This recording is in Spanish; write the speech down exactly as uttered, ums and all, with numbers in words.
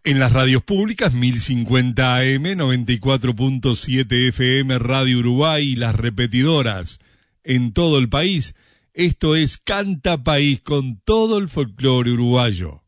En las radios públicas, mil cincuenta A M, noventa y cuatro punto siete F M, Radio Uruguay y las repetidoras en todo el país. Esto es Canta País con todo el folclore uruguayo.